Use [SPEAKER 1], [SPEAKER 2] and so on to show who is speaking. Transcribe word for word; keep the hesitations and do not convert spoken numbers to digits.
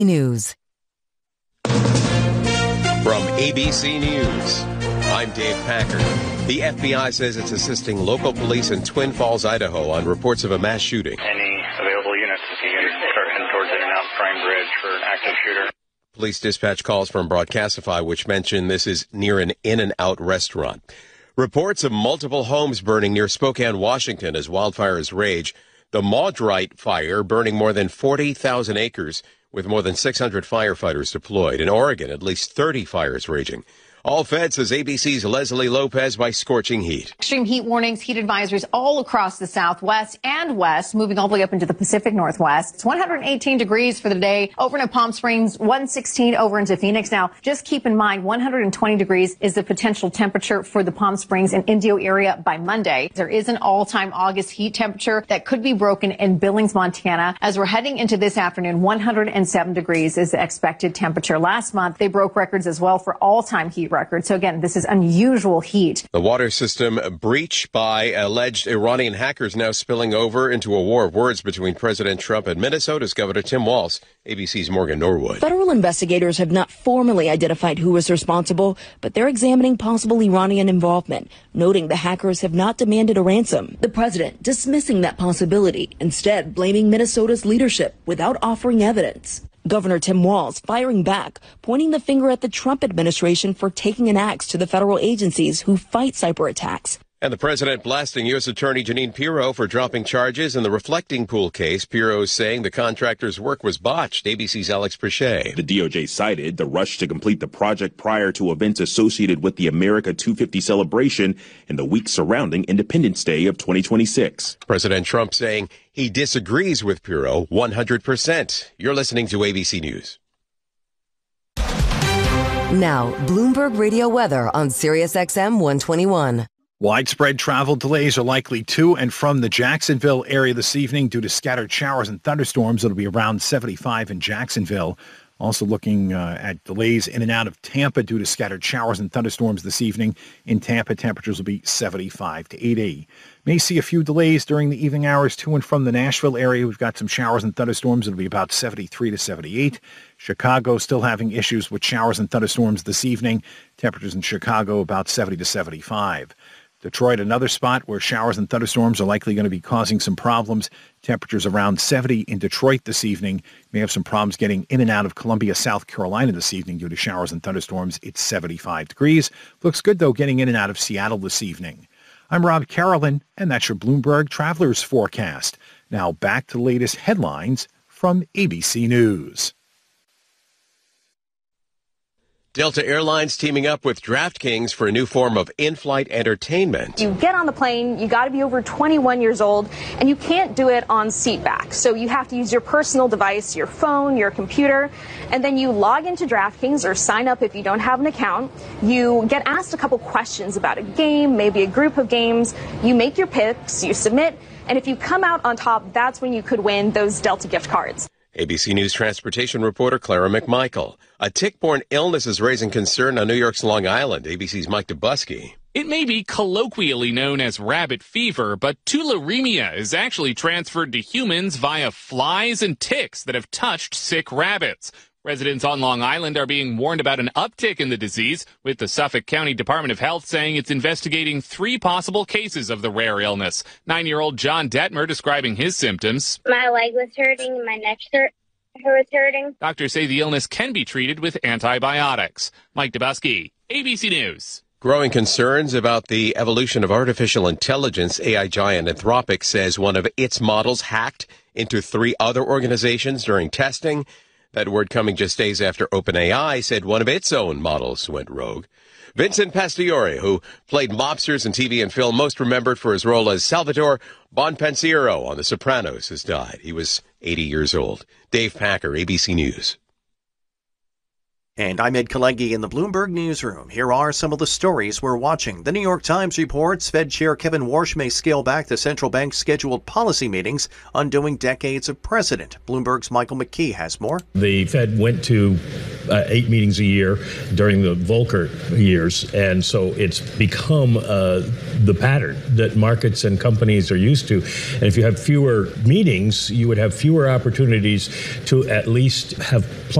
[SPEAKER 1] News.
[SPEAKER 2] From A B C News, I'm Dave Packer. The F B I says it's assisting local police in Twin Falls, Idaho on reports of a mass shooting.
[SPEAKER 3] Any available units, you can start heading towards In-N-Out Prime Bridge for an active shooter.
[SPEAKER 2] Police dispatch calls from Broadcastify, which mention this is near an In-N-Out restaurant. Reports of multiple homes burning near Spokane, Washington as wildfires rage. The Maudrite fire burning more than forty thousand acres with more than six hundred firefighters deployed. In Oregon, at least thirty fires raging. All fed, says A B C's Leslie Lopez, by scorching heat.
[SPEAKER 4] Extreme heat warnings, heat advisories all across the Southwest and West, moving all the way up into the Pacific Northwest. It's one hundred eighteen degrees for the day over in Palm Springs, one sixteen over into Phoenix. Now, just keep in mind, one hundred twenty degrees is the potential temperature for the Palm Springs and Indio area by Monday. There is an all-time August heat temperature that could be broken in Billings, Montana. As we're heading into this afternoon, one hundred seven degrees is the expected temperature. Last month, they broke records as well for all-time heat record. So again, this is unusual heat.
[SPEAKER 2] The water system breach by alleged Iranian hackers now spilling over into a war of words between President Trump and Minnesota's Governor Tim Walz. A B C's Morgan Norwood.
[SPEAKER 5] Federal investigators have not formally identified who is responsible, but they're examining possible Iranian involvement, noting the hackers have not demanded a ransom. The president dismissing that possibility, instead blaming Minnesota's leadership without offering evidence. Governor Tim Walz firing back, pointing the finger at the Trump administration for taking an axe to the federal agencies who fight cyber attacks.
[SPEAKER 2] And the president blasting U S Attorney Jeanine Pirro for dropping charges in the Reflecting Pool case. Pirro is saying the contractor's work was botched. A B C's Alex Perche.
[SPEAKER 6] The D O J cited the rush to complete the project prior to events associated with the America two fifty celebration in the week surrounding Independence Day of twenty twenty-six.
[SPEAKER 2] President Trump saying he disagrees with Pirro one hundred percent. You're listening to A B C News.
[SPEAKER 1] Now, Bloomberg Radio weather on Sirius X M one twenty-one.
[SPEAKER 7] Widespread travel delays are likely to and from the Jacksonville area this evening due to scattered showers and thunderstorms. It'll be around seventy-five in Jacksonville. Also looking uh, at delays in and out of Tampa due to scattered showers and thunderstorms this evening. In Tampa, temperatures will be seventy-five to eighty. May see a few delays during the evening hours to and from the Nashville area. We've got some showers and thunderstorms. It'll be about seventy-three to seventy-eight. Chicago still having issues with showers and thunderstorms this evening. Temperatures in Chicago about seventy to seventy-five. Detroit, another spot where showers and thunderstorms are likely going to be causing some problems. Temperatures around seventy in Detroit this evening. May have some problems getting in and out of Columbia, South Carolina this evening due to showers and thunderstorms. It's seventy-five degrees. Looks good, though, getting in and out of Seattle this evening. I'm Rob Carolyn, and that's your Bloomberg Travelers Forecast. Now back to the latest headlines from A B C News.
[SPEAKER 2] Delta Airlines teaming up with DraftKings for a new form of in-flight entertainment.
[SPEAKER 8] You get on the plane, you got to be over twenty-one years old, and you can't do it on seat back. So you have to use your personal device, your phone, your computer, and then you log into DraftKings or sign up if you don't have an account. You get asked a couple questions about a game, maybe a group of games. You make your picks, you submit, and if you come out on top, that's when you could win those Delta gift cards.
[SPEAKER 2] A B C News transportation reporter Clara McMichael. A tick-borne illness is raising concern on New York's Long Island. A B C's Mike Dubusky.
[SPEAKER 9] It may be colloquially known as rabbit fever, but tularemia is actually transferred to humans via flies and ticks that have touched sick rabbits. Residents on Long Island are being warned about an uptick in the disease, with the Suffolk County Department of Health saying it's investigating three possible cases of the rare illness. Nine-year-old John Detmer describing his symptoms.
[SPEAKER 10] My leg was hurting and my neck hurt. was hurting.
[SPEAKER 9] Doctors say the illness can be treated with antibiotics. Mike Dubusky, A B C News.
[SPEAKER 2] Growing concerns about the evolution of artificial intelligence. A I giant Anthropic says one of its models hacked into three other organizations during testing. That word coming just days after OpenAI said one of its own models went rogue. Vincent Pastore, who played mobsters in T V and film, most remembered for his role as Salvatore Bonpensiero on The Sopranos, has died. He was eighty years old. Dave Packer, A B C News.
[SPEAKER 11] And I'm Ed Kalengi in the Bloomberg Newsroom. Here are some of the stories we're watching. The New York Times reports Fed Chair Kevin Warsh may scale back the central bank's scheduled policy meetings, undoing decades of precedent. Bloomberg's Michael McKee has more.
[SPEAKER 12] The Fed went to uh, eight meetings a year during the Volcker years. And so it's become uh, the pattern that markets and companies are used to. And if you have fewer meetings, you would have fewer opportunities to at least have